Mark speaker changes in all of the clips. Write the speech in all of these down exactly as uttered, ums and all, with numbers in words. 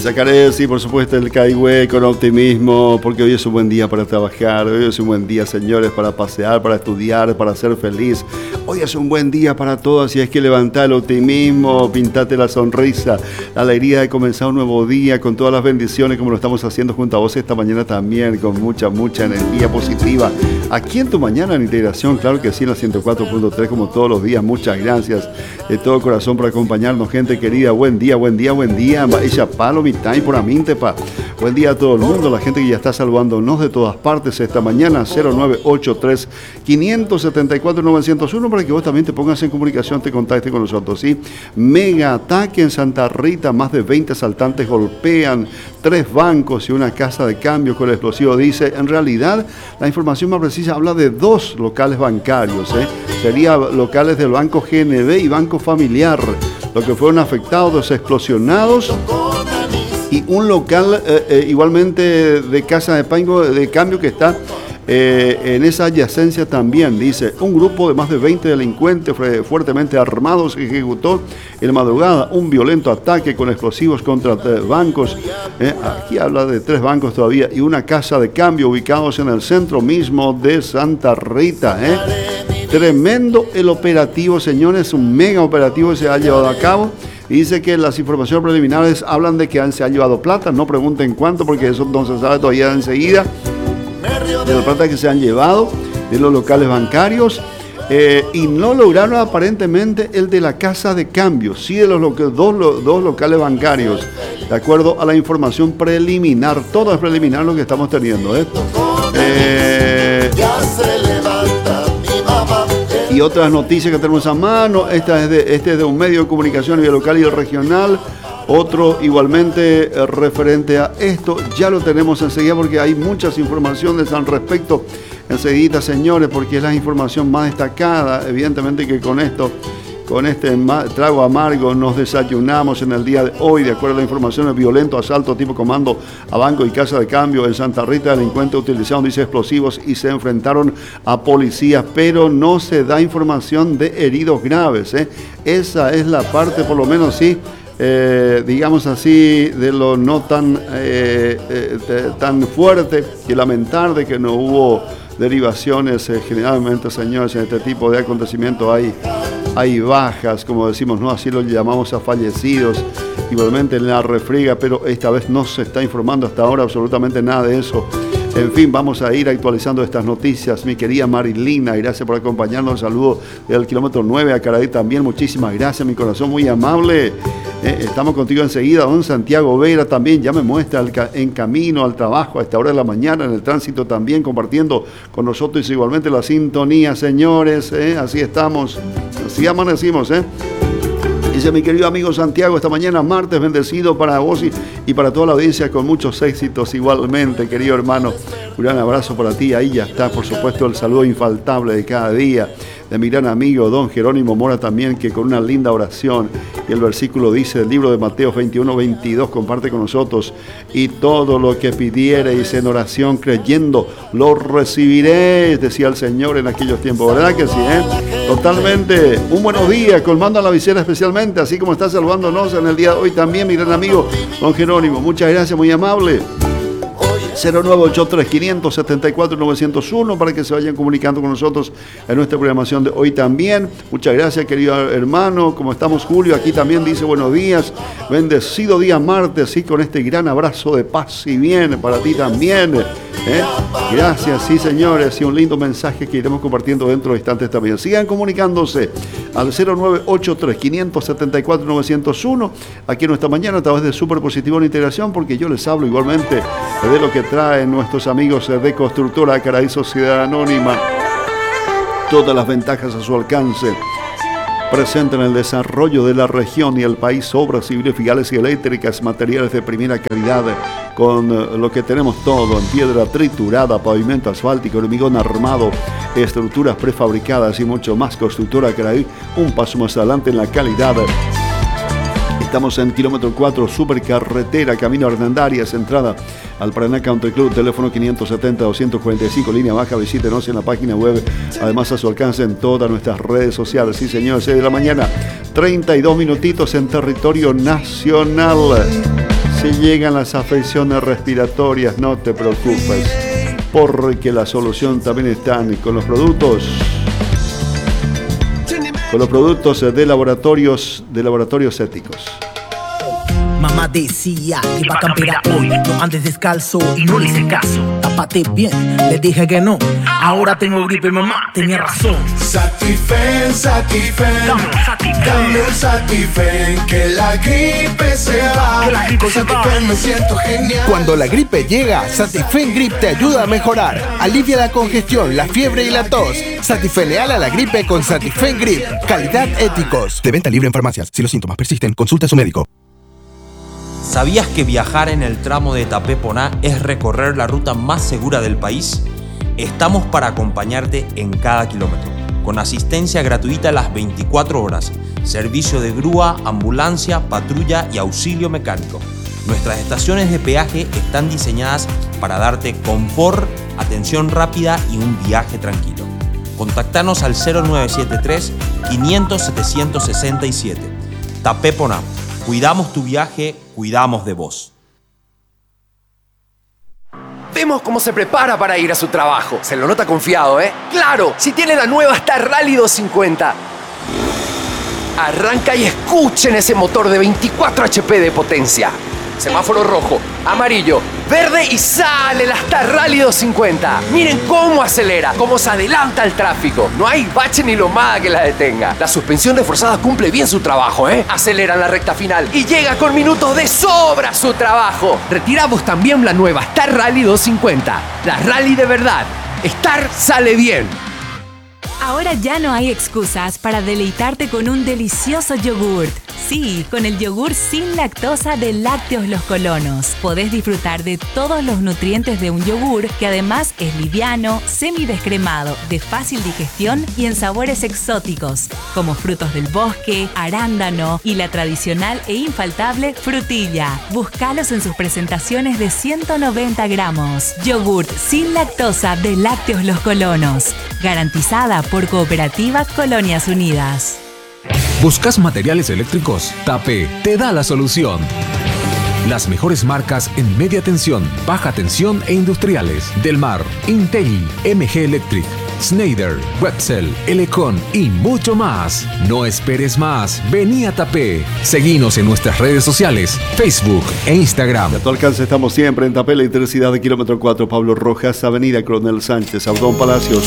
Speaker 1: Sacaré, sí, por supuesto, el caigüe con optimismo, porque hoy es un buen día para trabajar, hoy es un buen día, señores, para pasear, para estudiar, para ser feliz. Hoy es un buen día para todos, y hay que levantar el optimismo, pintate la sonrisa, la alegría de comenzar un nuevo día con todas las bendiciones, como lo estamos haciendo junto a vos esta mañana también, con mucha, mucha energía positiva. Aquí en tu mañana en integración, claro que sí, en la ciento cuatro punto tres, como todos los días. Muchas gracias de todo corazón por acompañarnos, gente querida. Buen día, buen día, buen día. Ella palo, mi time por Amintepa. Buen día a todo el mundo, la gente que ya está saludándonos de todas partes esta mañana. Cero nueve ocho tres, cinco siete cuatro, nueve cero uno para que vos también te pongas en comunicación, te contactes con nosotros, ¿sí? Mega ataque en Santa Rita, más de veinte asaltantes golpean tres bancos y una casa de cambio con el explosivo. Dice, en realidad, la información más precisa habla de dos locales bancarios, ¿eh? Serían locales del Banco G N B y Banco Familiar, los que fueron afectados, explosionados, y un local eh, eh, igualmente de casa de, pango, de cambio que está eh, en esa adyacencia también. Dice, un grupo de más de veinte delincuentes fuertemente armados ejecutó en madrugada un violento ataque con explosivos contra bancos. Eh, aquí habla de tres bancos todavía y una casa de cambio ubicados en el centro mismo de Santa Rita. Eh. Tremendo el operativo, señores, un mega operativo se ha llevado a cabo. Dice que las informaciones preliminares hablan de que han, se ha llevado plata, no pregunten cuánto porque eso no se sabe todavía enseguida, de la plata que se han llevado de los locales bancarios, eh, y no lograron aparentemente el de la casa de cambio, sí de los lo, dos, los, dos locales bancarios, de acuerdo a la información preliminar. Todo es preliminar lo que estamos teniendo, ¿eh? Eh, Y otras noticias que tenemos a mano, esta es de, este es de un medio de comunicación a nivel local y el regional, otro igualmente eh, referente a esto, ya lo tenemos enseguida porque hay muchas informaciones al respecto, enseguida, señores, porque es la información más destacada. Evidentemente que con esto, con este trago amargo nos desayunamos en el día de hoy. De acuerdo a la información, el violento asalto tipo comando a banco y casa de cambio en Santa Rita. Delincuentes utilizaron, dice, explosivos y se enfrentaron a policías, pero no se da información de heridos graves, ¿eh? Esa es la parte, por lo menos sí, eh, digamos así, de lo no tan, eh, eh, tan fuerte, y lamentar de que no hubo derivaciones. Eh, generalmente, señores, en este tipo de acontecimientos hay Hay bajas, como decimos, ¿no? Así lo llamamos a fallecidos, igualmente en la refriega, pero esta vez no se está informando hasta ahora absolutamente nada de eso. En fin, vamos a ir actualizando estas noticias. Mi querida Marilina, gracias por acompañarnos. Saludo del kilómetro nueve a Caraí también. Muchísimas gracias, mi corazón muy amable. Eh, estamos contigo enseguida. Don Santiago Vera también ya me muestra el ca en camino al trabajo a esta hora de la mañana, en el tránsito también, compartiendo con nosotros igualmente la sintonía, señores. Eh, así estamos, así amanecimos, ¿eh? Dice mi querido amigo Santiago, esta mañana martes bendecido para vos y, y para toda la audiencia, con muchos éxitos igualmente, querido hermano. Un gran abrazo para ti. Ahí ya está, por supuesto, el saludo infaltable de cada día de mi gran amigo don Jerónimo Mora también, que con una linda oración, y el versículo dice del libro de Mateo veintiuno, veintidós, comparte con nosotros: y todo lo que pidiereis en oración creyendo, lo recibiréis, decía el Señor en aquellos tiempos. ¿Verdad que sí, eh? Totalmente. Un buenos días, colmando a la visera especialmente, así como está saludándonos en el día de hoy también mi gran amigo don Jerónimo. Muchas gracias, muy amable. cero nueve ocho tres, cinco siete cuatro, nueve cero uno para que se vayan comunicando con nosotros en nuestra programación de hoy también. Muchas gracias, querido hermano. ¿Cómo estamos, Julio? Aquí también dice buenos días, bendecido día martes, y con este gran abrazo de paz y bien para ti también. ¿Eh? Gracias, sí, señores, y un lindo mensaje que iremos compartiendo dentro de instantes también. Sigan comunicándose al cero nueve ocho tres, cinco siete cuatro, nueve cero uno aquí en nuestra mañana a través de Super Positivo en Integración, porque yo les hablo igualmente de lo que traen nuestros amigos de Constructora Caraí Sociedad Anónima. Todas las ventajas a su alcance. Presente en el desarrollo de la región y el país, obras civiles, figales y eléctricas, materiales de primera calidad, con lo que tenemos todo en piedra triturada, pavimento asfáltico, hormigón armado, estructuras prefabricadas y mucho más. Constructora Caraí, un paso más adelante en la calidad. Estamos en kilómetro cuatro, supercarretera, camino a Hernandarias, entrada al Paraná Country Club, teléfono quinientos setenta, doscientos cuarenta y cinco, línea baja. Visítenos en la página web, además a su alcance en todas nuestras redes sociales. Sí, señores, seis de la mañana, treinta y dos minutitos en territorio nacional. Si llegan las afecciones respiratorias, no te preocupes, porque la solución también está con los productos, con los productos de laboratorios, de laboratorios éticos.
Speaker 2: Mamá decía que iba a campear hoy, no andes descalzo y no le hice caso. Tápate bien, le dije que no. Ahora tengo gripe, mamá, tenía razón.
Speaker 3: Satifen, Satifen, dame un Satifen, que la gripe se va. Con Satifen me siento genial.
Speaker 4: Cuando la gripe llega, Satifen Grip te ayuda a mejorar. Alivia la congestión, la fiebre y la tos. Satifeneala a la gripe con Satifen Grip. Calidad Éticos. De venta libre en farmacias. Si los síntomas persisten, consulta a su médico.
Speaker 5: ¿Sabías que viajar en el tramo de Tapé-Poná es recorrer la ruta más segura del país? Estamos para acompañarte en cada kilómetro, con asistencia gratuita las veinticuatro horas, servicio de grúa, ambulancia, patrulla y auxilio mecánico. Nuestras estaciones de peaje están diseñadas para darte confort, atención rápida y un viaje tranquilo. Contactanos al cero nueve siete tres, quinientos, setecientos sesenta y siete. Tapé-Poná. Cuidamos tu viaje, cuidamos de vos.
Speaker 6: Vemos cómo se prepara para ir a su trabajo. Se lo nota confiado, ¿eh? ¡Claro! Si tiene la nueva Star Rally doscientos cincuenta. Arranca y escuchen ese motor de veinticuatro hache pe de potencia. Semáforo rojo, amarillo, verde y sale la Star Rally doscientos cincuenta. Miren cómo acelera, cómo se adelanta el tráfico. No hay bache ni lomada que la detenga. La suspensión reforzada cumple bien su trabajo, ¿eh? Acelera en la recta final y llega con minutos de sobra a su trabajo. Retiramos también la nueva Star Rally doscientos cincuenta. La Rally de verdad. Star sale bien.
Speaker 7: Ahora ya no hay excusas para deleitarte con un delicioso yogurt. Sí, con el yogur sin lactosa de Lácteos Los Colonos. Podés disfrutar de todos los nutrientes de un yogur que además es liviano, semidescremado, de fácil digestión y en sabores exóticos, como frutos del bosque, arándano y la tradicional e infaltable frutilla. Búscalos en sus presentaciones de ciento noventa gramos. Yogurt sin lactosa de Lácteos Los Colonos. Garantizada por Cooperativa Colonias Unidas.
Speaker 8: ¿Buscas materiales eléctricos? Tapé te da la solución. Las mejores marcas en media tensión, baja tensión e industriales. Delmar, Intel, M G Electric, Schneider, Wetzel, Elecon y mucho más. No esperes más. Vení a Tapé. Seguinos en nuestras redes sociales, Facebook e Instagram.
Speaker 1: A tu alcance estamos siempre en Tapé Electricidad de kilómetro cuatro, Pablo Rojas, Avenida Coronel Sánchez, Audón Palacios.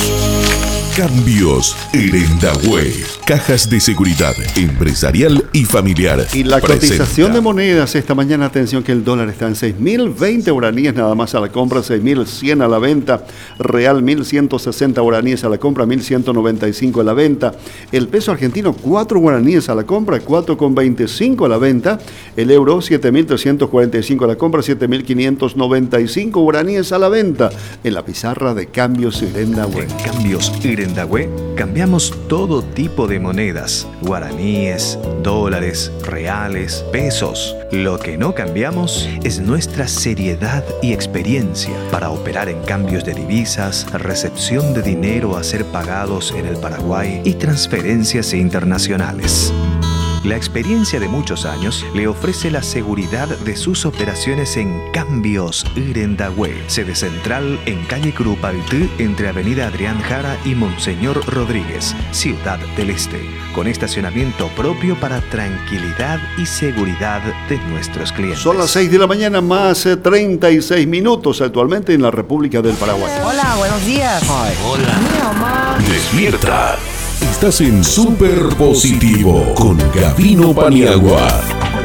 Speaker 9: Cambios Irendahue. Cajas de seguridad empresarial y familiar.
Speaker 1: Y la
Speaker 9: presenta.
Speaker 1: cotización de monedas esta mañana, atención que el dólar está en seis mil veinte guaraníes nada más a la compra, seis mil cien a la venta. Real mil ciento sesenta guaraníes a la compra, mil ciento noventa y cinco a la venta. El peso argentino cuatro guaraníes a la compra, cuatro con veinticinco a la venta. El euro siete mil trescientos cuarenta y cinco a la compra, siete mil quinientos noventa y cinco guaraníes a la venta. En la pizarra de Cambios Irendahue.
Speaker 10: En Cambios Irendahue cambiamos todo tipo de monedas, guaraníes, dólares, reales, pesos. Lo que no cambiamos es nuestra seriedad y experiencia para operar en cambios de divisas, recepción de dinero a ser pagados en el Paraguay y transferencias internacionales. La experiencia de muchos años le ofrece la seguridad de sus operaciones en Cambios Irendahue, sede central en calle Curupaytí, entre avenida Adrián Jara y Monseñor Rodríguez, Ciudad del Este, con estacionamiento propio para tranquilidad y seguridad de nuestros clientes.
Speaker 1: Son las seis de la mañana más treinta y seis minutos actualmente en la República del Paraguay.
Speaker 2: Hola, buenos días.
Speaker 10: Ay, hola.
Speaker 2: Mi mamá.
Speaker 9: Despierta. Estás en Super Positivo con Gavino Paniagua.